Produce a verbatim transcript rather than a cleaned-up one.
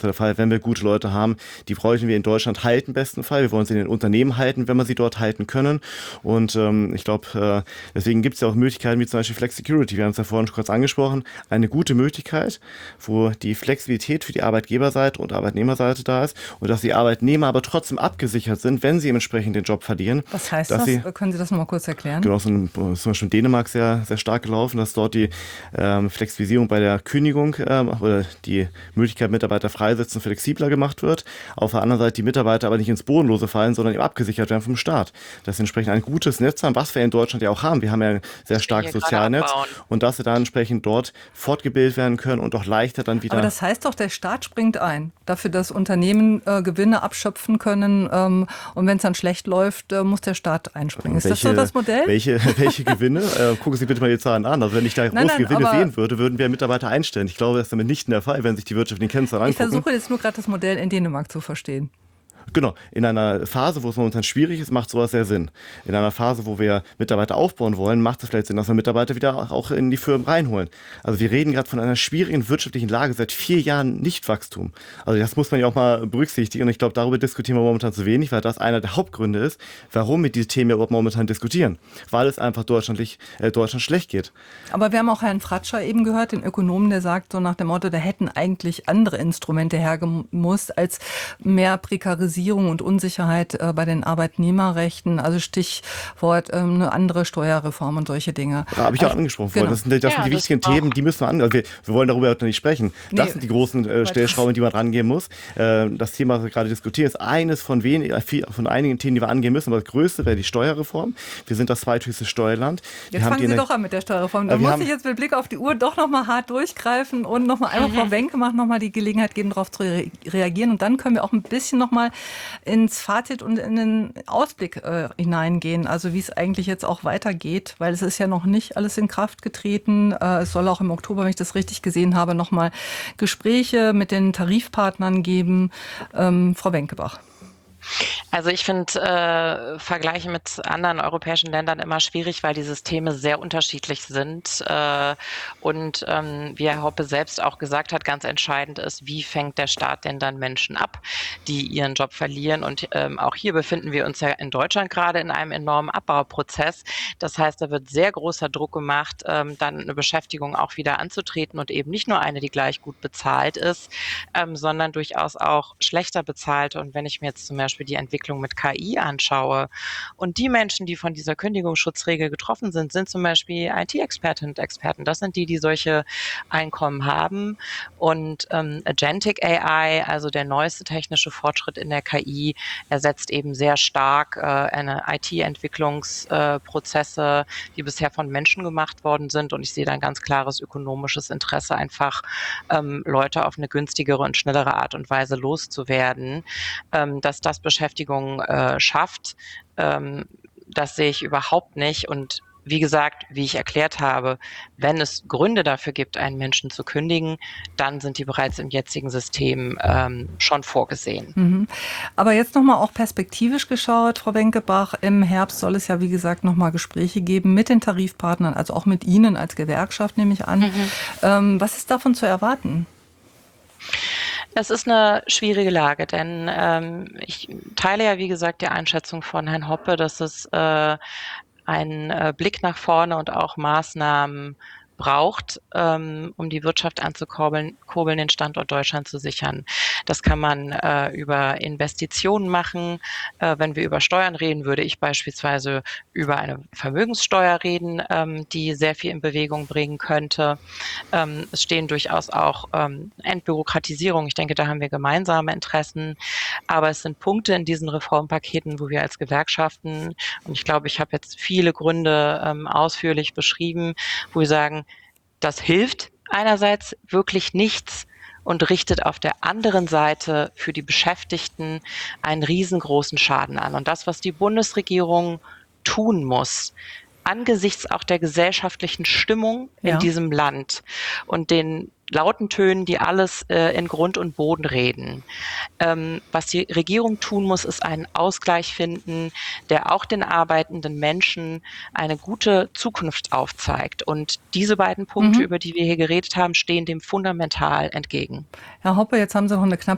der Fall, wenn wir gute Leute haben, die bräuchten wir in Deutschland halten, im besten Fall. Wir wollen sie in den Unternehmen halten, wenn wir sie dort halten können. Und ähm, ich glaube, äh, deswegen gibt es ja auch Möglichkeiten wie zum Beispiel Flexicurity. Wir haben es ja vorhin schon kurz angesprochen. Eine gute Möglichkeit, wo die Flexibilität für die Arbeitgeberseite und Arbeitnehmerseite da ist und dass die Arbeitnehmer aber trotzdem abgesichert sind, wenn sie entsprechend den Job verlieren. Was heißt dass das? Sie, Können Sie das nochmal kurz erklären? Genau, so ein, zum Beispiel in Dänemark sehr, sehr stark gelaufen, dass dort die ähm, Flexibilisierung bei der Kündigung ähm, oder die Möglichkeit, Mitarbeiter freisetzen, flexibler gemacht wird. Auf der anderen Seite die Mitarbeiter aber nicht ins Bodenlose fallen, sondern eben abgesichert werden vom Staat. Dass sie entsprechend ein gutes Netz haben, was wir in Deutschland ja auch haben. Wir haben ja ein sehr starkes Sozialnetz und dass sie dann entsprechend dort fortgebildet werden können und auch leichter dann wieder... Aber das heißt doch, der Staat springt ein, dafür, dass Unternehmen äh, Gewinne abschöpfen können ähm, und wenn es dann schlecht läuft, äh, muss der Staat einspringen. Ist welche, das so das Modell? Welche, welche Gewinne? äh, gucken Sie bitte mal die Zahlen an. Also wenn ich da große nein, nein, Gewinne sehen würde, würden wir Mitarbeiter einstellen. Ich glaube, das ist damit nicht der Fall, wenn sich die wirtschaftlichen Kennzahlen angucken. Ich versuche jetzt nur gerade das Modell in Dänemark zu verstehen. Genau, in einer Phase, wo es momentan schwierig ist, macht sowas sehr Sinn. In einer Phase, wo wir Mitarbeiter aufbauen wollen, macht es vielleicht Sinn, dass wir Mitarbeiter wieder auch in die Firmen reinholen. Also wir reden gerade von einer schwierigen wirtschaftlichen Lage, seit vier Jahren Nichtwachstum. Also das muss man ja auch mal berücksichtigen und ich glaube, darüber diskutieren wir momentan zu wenig, weil das einer der Hauptgründe ist, warum wir diese Themen überhaupt momentan diskutieren. Weil es einfach deutschlandlich, äh, Deutschland schlecht geht. Aber wir haben auch Herrn Fratscher eben gehört, den Ökonomen, der sagt so nach dem Motto, da hätten eigentlich andere Instrumente hergemusst als mehr Prekarisierung und Unsicherheit äh, bei den Arbeitnehmerrechten, also Stichwort ähm, eine andere Steuerreform und solche Dinge. Ja, habe ich also, auch angesprochen genau. vorhin. Das sind, das ja, sind die das wichtigen Themen, die müssen wir an. Also wir, wir wollen darüber nicht sprechen. Das Nee, sind die großen äh, Stellschrauben, die man rangehen muss. Äh, das Thema, was wir gerade diskutieren, ist eines von, wenig, äh, von einigen Themen, die wir angehen müssen. Aber das größte wäre die Steuerreform. Wir sind das zweithöchste Steuerland. Wir jetzt haben fangen Sie die, doch an mit der Steuerreform. Da äh, muss haben, ich jetzt mit Blick auf die Uhr doch nochmal hart durchgreifen und nochmal einmal mhm. Frau Wenke macht nochmal die Gelegenheit geben, darauf zu re- reagieren. Und dann können wir auch ein bisschen nochmal ins Fazit und in den Ausblick äh, hineingehen, also wie es eigentlich jetzt auch weitergeht, weil es ist ja noch nicht alles in Kraft getreten. Äh, es soll auch im Oktober, wenn ich das richtig gesehen habe, nochmal Gespräche mit den Tarifpartnern geben. Ähm, Frau Wenkebach. Also ich finde äh, Vergleiche mit anderen europäischen Ländern immer schwierig, weil die Systeme sehr unterschiedlich sind. Äh, und ähm, wie Herr Hoppe selbst auch gesagt hat, ganz entscheidend ist, wie fängt der Staat denn dann Menschen ab, die ihren Job verlieren. Und ähm, auch hier befinden wir uns ja in Deutschland gerade in einem enormen Abbauprozess. Das heißt, da wird sehr großer Druck gemacht, ähm, dann eine Beschäftigung auch wieder anzutreten und eben nicht nur eine, die gleich gut bezahlt ist, ähm, sondern durchaus auch schlechter bezahlt. Und wenn ich mir jetzt zum Beispiel die Entwicklung mit K I anschaue und die Menschen, die von dieser Kündigungsschutzregel getroffen sind, sind zum Beispiel I T-Expertinnen und Experten. Das sind die, die solche Einkommen haben. Und ähm, Agentic A I, also der neueste technische Fortschritt in der K I, ersetzt eben sehr stark äh, eine I T-Entwicklungsprozesse, äh, die bisher von Menschen gemacht worden sind. Und ich sehe da ein ganz klares ökonomisches Interesse, einfach ähm, Leute auf eine günstigere und schnellere Art und Weise loszuwerden. Ähm, dass das Beschäftigung äh, schafft, ähm, das sehe ich überhaupt nicht. Und wie gesagt, wie ich erklärt habe, wenn es Gründe dafür gibt, einen Menschen zu kündigen, dann sind die bereits im jetzigen System ähm, schon vorgesehen. Mhm. Aber jetzt nochmal auch perspektivisch geschaut, Frau Wenkebach, im Herbst soll es ja, wie gesagt, nochmal Gespräche geben mit den Tarifpartnern, also auch mit Ihnen als Gewerkschaft, nehme ich an. Mhm. Ähm, was ist davon zu erwarten? Es ist eine schwierige Lage, denn ähm, ich teile ja, wie gesagt, die Einschätzung von Herrn Hoppe, dass es äh, einen äh, Blick nach vorne und auch Maßnahmen braucht, ähm, um die Wirtschaft anzukurbeln, kurbeln, den Standort Deutschland zu sichern. Das kann man äh, über Investitionen machen. Äh, wenn wir über Steuern reden, würde ich beispielsweise über eine Vermögenssteuer reden, ähm, die sehr viel in Bewegung bringen könnte. Ähm, es stehen durchaus auch ähm, Entbürokratisierung. Ich denke, da haben wir gemeinsame Interessen. Aber es sind Punkte in diesen Reformpaketen, wo wir als Gewerkschaften, und ich glaube, ich habe jetzt viele Gründe ähm, ausführlich beschrieben, wo wir sagen, das hilft einerseits wirklich nichts und richtet auf der anderen Seite für die Beschäftigten einen riesengroßen Schaden an. Und das, was die Bundesregierung tun muss, angesichts auch der gesellschaftlichen Stimmung ja. in diesem Land und den lauten Tönen, die alles äh, in Grund und Boden reden. Ähm, was die Regierung tun muss, ist einen Ausgleich finden, der auch den arbeitenden Menschen eine gute Zukunft aufzeigt. Und diese beiden Punkte, mhm. über die wir hier geredet haben, stehen dem fundamental entgegen. Herr Hoppe, jetzt haben Sie noch eine knappe